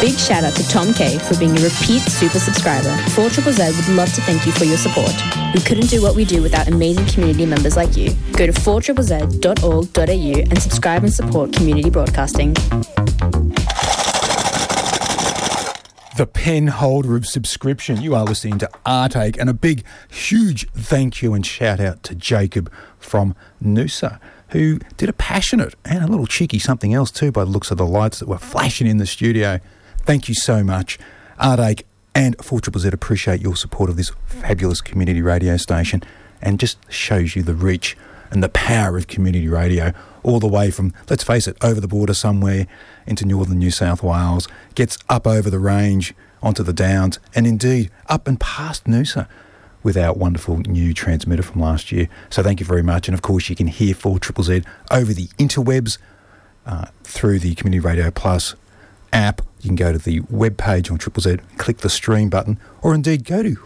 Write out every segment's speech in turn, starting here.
Big shout out to Tom K for being a repeat super subscriber. 4ZZZ would love to thank you for your support. We couldn't do what we do without amazing community members like you. Go to 4ZZZ.org.au and subscribe and support community broadcasting. The pen holder of subscription. You are listening to Artache, and a big, huge thank you and shout out to Jacob from Noosa, who did a passionate and a little cheeky something else too by the looks of the lights that were flashing in the studio. Thank you so much. Artache and 4ZZZ appreciate your support of this fabulous community radio station, and just shows you the reach and the power of community radio all the way from, let's face it, over the border somewhere into northern New South Wales, gets up over the range onto the Downs, and indeed up and past Noosa with our wonderful new transmitter from last year. So thank you very much. And of course you can hear 4ZZZ over the interwebs through the Community Radio Plus app. You can go to the webpage on ZZZ, click the stream button, or indeed go to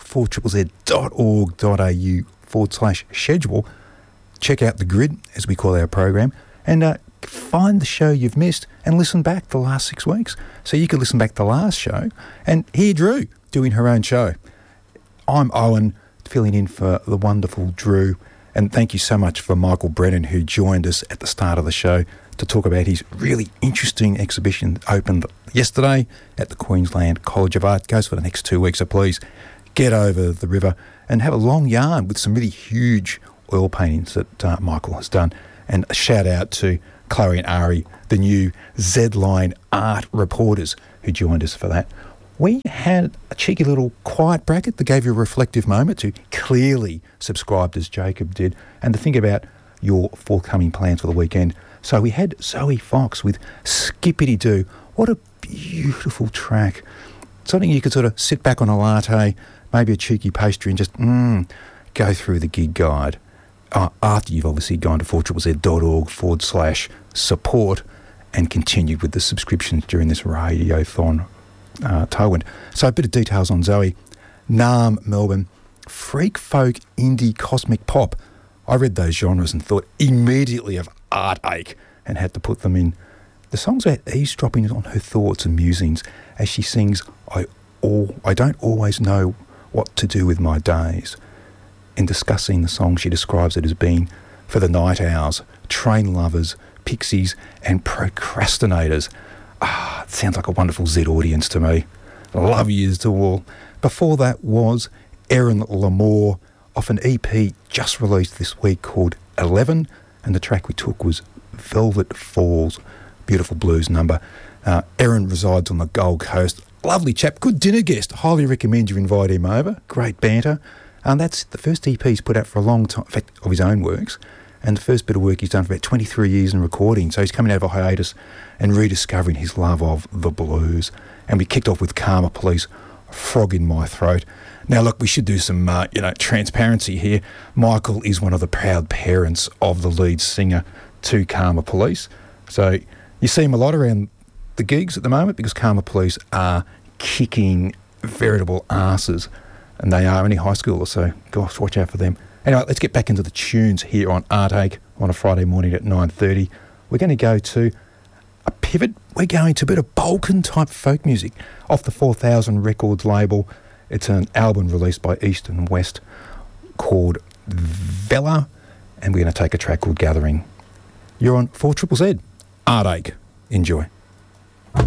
4ZZZ.org.au/schedule, check out the grid, as we call our program, and find the show you've missed and listen back the last 6 weeks. So you could listen back the last show and hear Drew doing her own show. I'm Owen, filling in for the wonderful Drew, and thank you so much for Michael Brennan, who joined us at the start of the show to talk about his really interesting exhibition that opened yesterday at the Queensland College of Art. It goes for the next 2 weeks, so please get over the river and have a long yarn with some really huge oil paintings that Michael has done. And a shout out to Chloe and Ari, the new Z-Line art reporters who joined us for that. We had a cheeky little quiet bracket that gave you a reflective moment to clearly subscribe as Jacob did and to think about your forthcoming plans for the weekend. So we had Zoe Fox with Skippity Doo. What a beautiful track. Something you could sort of sit back on a latte, maybe a cheeky pastry, and just go through the gig guide. After you've obviously gone to 4ZZZ.org/support and continued with the subscriptions during this radiothon tailwind. So a bit of details on Zoe. Naarm, Melbourne, freak folk, indie, cosmic pop. I read those genres and thought immediately of Artache and had to put them in. The song's about eavesdropping on her thoughts and musings as she sings, I don't always know what to do with my days. In discussing the song, she describes it as being for the night owls, train lovers, pixies and procrastinators. It sounds like a wonderful Z audience to me. Love yous to all. Before that was Erin Lamore off an EP just released this week called 11, and the track we took was Velvet Falls, beautiful blues number. Erin resides on the Gold Coast. Lovely chap, good dinner guest. Highly recommend you invite him over. Great banter. And that's the first EP he's put out for a long time, in fact, of his own works, and the first bit of work he's done for about 23 years in recording. So he's coming out of a hiatus and rediscovering his love of the blues. And we kicked off with Karma Police, Frog in My Throat. Now, look, we should do some, transparency here. Michael is one of the proud parents of the lead singer to Karma Police. So you see him a lot around the gigs at the moment because Karma Police are kicking veritable asses. And they are only high schoolers, so gosh, watch out for them. Anyway, let's get back into the tunes here on Artache on a Friday morning at 9:30. We're going to go to a pivot. We're going to a bit of Balkan-type folk music off the 4000 Records label. It's an album released by East and West called Vela, and we're going to take a track called Gathering. You're on 4ZZZ. Artache. Enjoy.